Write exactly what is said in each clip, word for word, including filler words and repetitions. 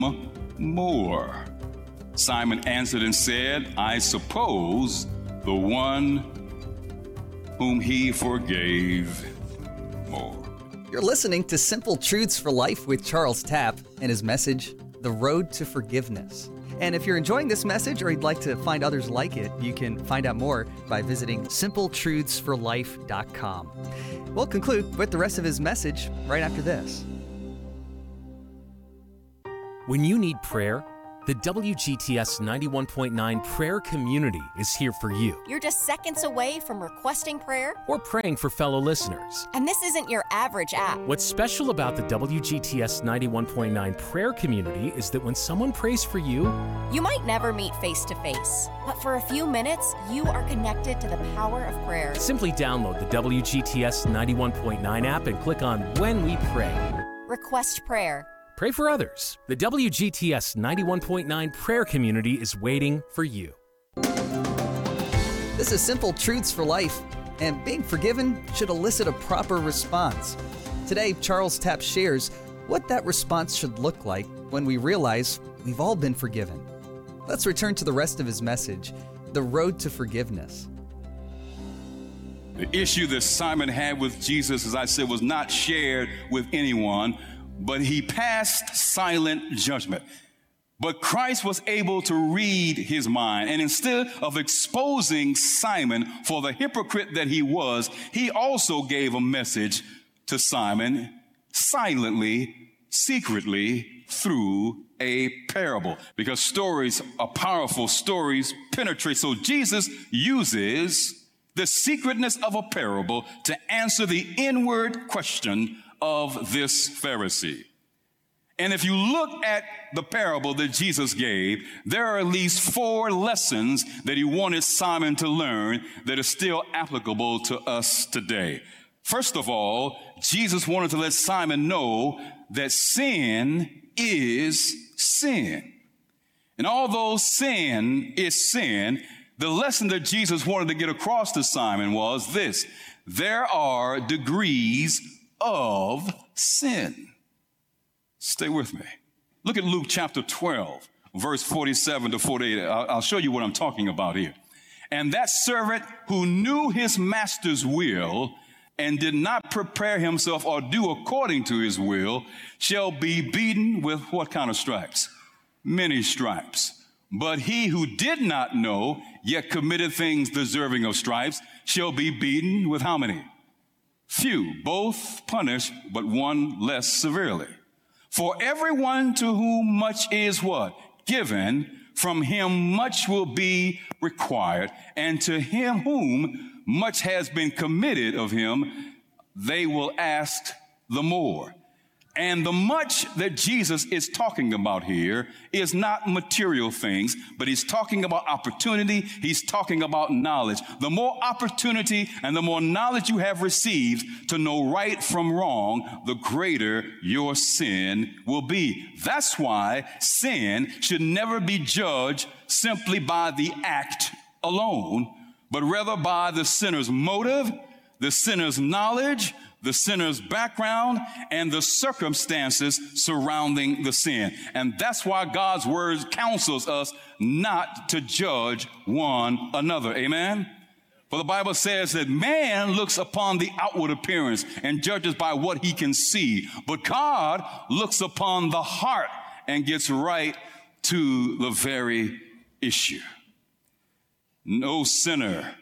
more. Simon answered and said, I suppose the one whom he forgave more. You're listening to Simple Truths for Life with Charles Tapp and his message, The Road to Forgiveness. And if you're enjoying this message or you'd like to find others like it, you can find out more by visiting simple truths for life dot com. We'll conclude with the rest of his message right after this. When you need prayer, the W G T S ninety-one point nine prayer community is here for you. You're just seconds away from requesting prayer or praying for fellow listeners. And this isn't your average app. What's special about the W G T S ninety-one point nine prayer community is that when someone prays for you, you might never meet face to face, but for a few minutes, you are connected to the power of prayer. Simply download the W G T S ninety-one point nine app and click on When We Pray. Request prayer. Pray for others. The W G T S ninety-one point nine prayer community is waiting for you. This is Simple Truths for Life, and being forgiven should elicit a proper response. Today, Charles Tapp shares what that response should look like when we realize we've all been forgiven. Let's return to the rest of his message, The Road to Forgiveness. The issue that Simon had with Jesus, as I said, was not shared with anyone, but he passed silent judgment. But Christ was able to read his mind. And instead of exposing Simon for the hypocrite that he was, he also gave a message to Simon silently, secretly, through a parable. Because stories are powerful. Stories penetrate. So Jesus uses the secretness of a parable to answer the inward question of this Pharisee. And if you look at the parable that Jesus gave, there are at least four lessons that he wanted Simon to learn that are still applicable to us today. First of all, Jesus wanted to let Simon know that sin is sin. And although sin is sin, the lesson that Jesus wanted to get across to Simon was this: there are degrees of sin. Stay with me. Look at Luke chapter twelve, verse forty-seven to forty-eight. I'll, I'll show you what I'm talking about here. And that servant who knew his master's will and did not prepare himself or do according to his will shall be beaten with what kind of stripes? Many stripes. But he who did not know, yet committed things deserving of stripes, shall be beaten with how many? Few, both punished, but one less severely. For everyone to whom much is what? Given, from him much will be required. And to him whom much has been committed of him, they will ask the more. And the much that Jesus is talking about here is not material things, but he's talking about opportunity. He's talking about knowledge. The more opportunity and the more knowledge you have received to know right from wrong, the greater your sin will be. That's why sin should never be judged simply by the act alone, but rather by the sinner's motive, the sinner's knowledge, the sinner's background, and the circumstances surrounding the sin. And that's why God's word counsels us not to judge one another. Amen? For the Bible says that man looks upon the outward appearance and judges by what he can see. But God looks upon the heart and gets right to the very issue. No sinner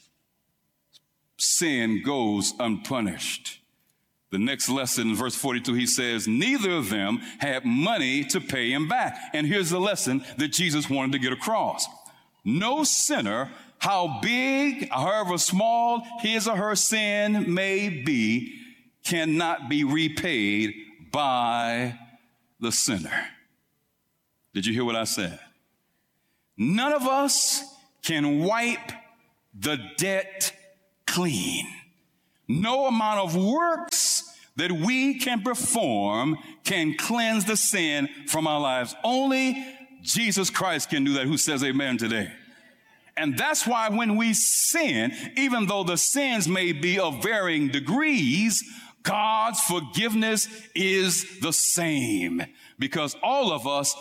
sin goes unpunished. The next lesson, in verse forty-two, he says, neither of them had money to pay him back. And here's the lesson that Jesus wanted to get across. No sinner, how big, however small his or her sin may be, cannot be repaid by the sinner. Did you hear what I said? None of us can wipe the debt clean. No amount of works that we can perform can cleanse the sin from our lives. Only Jesus Christ can do that. Who says amen today? And that's why when we sin, even though the sins may be of varying degrees, God's forgiveness is the same, because all of us